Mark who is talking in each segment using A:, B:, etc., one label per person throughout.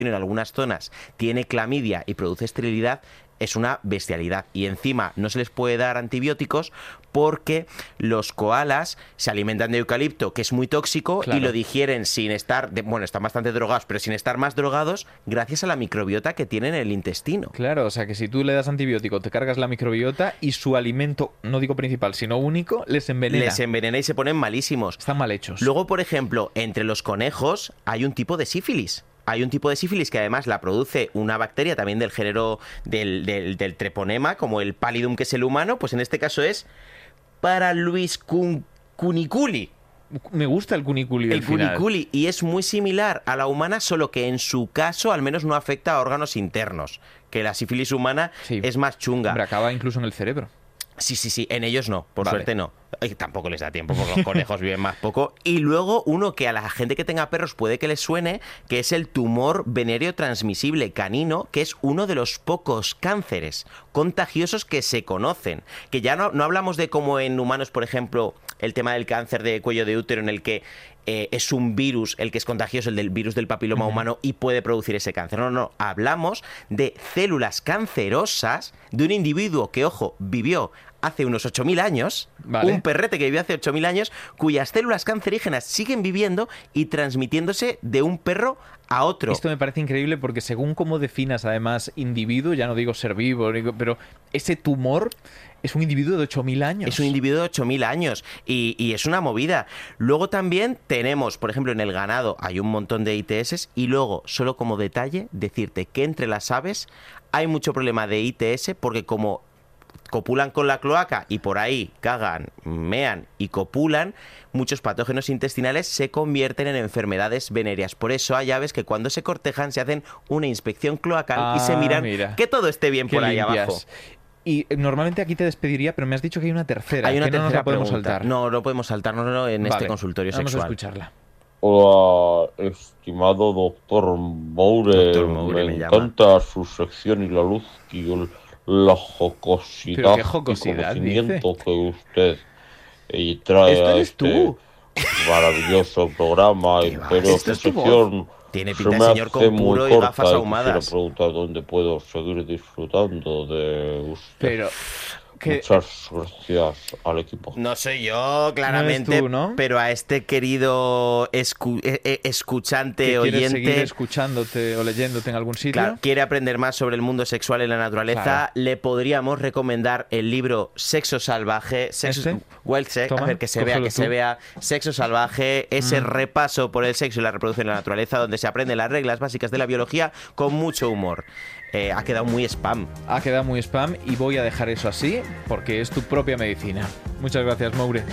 A: en algunas zonas tiene clamidia y produce esterilidad, es una bestialidad. Y encima no se les puede dar antibióticos porque los koalas se alimentan de eucalipto, que es muy tóxico,
B: Claro.
A: y lo digieren sin estar, bueno, están bastante drogados, pero sin estar más drogados, gracias a la microbiota que tienen en el intestino.
B: Claro, o sea que si tú le das antibiótico, te cargas la microbiota y su alimento, no digo principal, sino único, les envenena.
A: Les envenena y se ponen malísimos.
B: Están mal hechos.
A: Luego, por ejemplo, entre los conejos hay un tipo de sífilis. Hay un tipo de sífilis que además la produce una bacteria también del género del treponema, como el pallidum, que es el humano, pues en este caso es Paraliscuniculi.
B: Me gusta el cuniculi.
A: El cuniculi, y es muy similar a la humana, solo que en su caso al menos no afecta a órganos internos, que la sífilis humana
B: Sí.
A: es más chunga.
B: Hombre, acaba incluso en el cerebro.
A: Sí, en ellos no, por
B: Vale.
A: suerte no. Y tampoco les da tiempo porque los conejos viven más poco. Y luego uno que a la gente que tenga perros puede que les suene, que es el tumor venéreo transmisible canino, que es uno de los pocos cánceres contagiosos que se conocen. Que ya no hablamos de como en humanos, por ejemplo, el tema del cáncer de cuello de útero, en el que es un virus el que es contagioso, el del virus del papiloma humano, y puede producir ese cáncer. No, hablamos de células cancerosas de un individuo que, ojo, vivió hace unos 8.000 años,
B: Vale.
A: un perrete que vivió hace 8.000 años, cuyas células cancerígenas siguen viviendo y transmitiéndose de un perro a otro.
B: Esto me parece increíble porque según cómo definas además individuo, ya no digo ser vivo, pero ese tumor es un individuo de 8.000 años.
A: Es un individuo de 8.000 años y es una movida. Luego también tenemos, por ejemplo, en el ganado hay un montón de ITS, y luego, solo como detalle, decirte que entre las aves hay mucho problema de ITS porque como copulan con la cloaca y por ahí cagan, mean y copulan, muchos patógenos intestinales se convierten en enfermedades venéreas. Por eso hay aves que cuando se cortejan se hacen una inspección cloacal y se miran
B: mira.
A: que todo esté bien
B: Qué
A: por ahí
B: limpias.
A: abajo.
B: Y normalmente aquí te despediría, pero me has dicho que hay una tercera.
A: Hay una
B: que no nos
A: tercera
B: la podemos
A: pregunta.
B: saltar.
A: No podemos saltarnos en este
B: Vale,
A: consultorio
B: vamos
A: sexual.
B: a escucharla.
C: Hola, estimado doctor Moure.
A: Doctor Moure me llama.
C: encanta su sección y la luz y la jocosidad,
B: ¿Pero qué jocosidad
C: y conocimiento que usted trae
B: Esto
C: a
B: eres
C: este
B: tú.
C: maravilloso programa.
A: ¿Qué va?
C: Pero
A: Esto
C: su
A: es tu voz.
C: sección
A: Tiene
C: se
A: pinta de
C: me
A: señor
C: hace
A: con
C: muy
A: puro y
C: corta,
A: gafas ahumadas.
C: Quisiera preguntar dónde puedo seguir disfrutando de usted.
B: Pero que
C: Muchas gracias al equipo.
A: No soy yo, claramente,
B: No eres tú, ¿no?
A: pero a este querido escuchante,
B: ¿que quieres
A: oyente,
B: seguir escuchándote o leyéndote en algún sitio.
A: claro, quiere aprender más sobre el mundo sexual y la naturaleza,
B: Claro.
A: le podríamos recomendar el libro Sexo Salvaje, Wild Sex,
B: Toma,
A: a ver, que se vea,
B: cógelo tú.
A: Sexo Salvaje, ese repaso por el sexo y la reproducción en la naturaleza, donde se aprenden las reglas básicas de la biología con mucho humor. Ha quedado muy spam.
B: Ha quedado muy spam y voy a dejar eso así porque es tu propia medicina. Muchas gracias, Moure.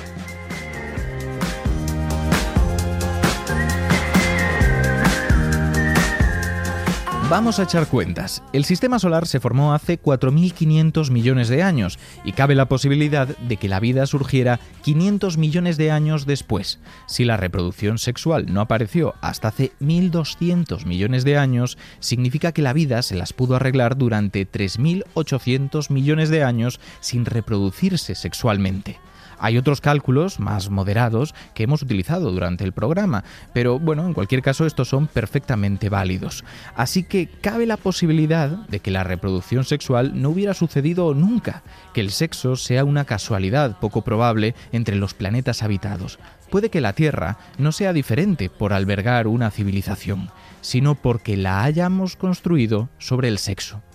D: Vamos a echar cuentas. El sistema solar se formó hace 4.500 millones de años y cabe la posibilidad de que la vida surgiera 500 millones de años después. Si la reproducción sexual no apareció hasta hace 1.200 millones de años, significa que la vida se las pudo arreglar durante 3.800 millones de años sin reproducirse sexualmente. Hay otros cálculos más moderados que hemos utilizado durante el programa, pero bueno, en cualquier caso estos son perfectamente válidos. Así que cabe la posibilidad de que la reproducción sexual no hubiera sucedido nunca, que el sexo sea una casualidad poco probable entre los planetas habitados. Puede que la Tierra no sea diferente por albergar una civilización, sino porque la hayamos construido sobre el sexo.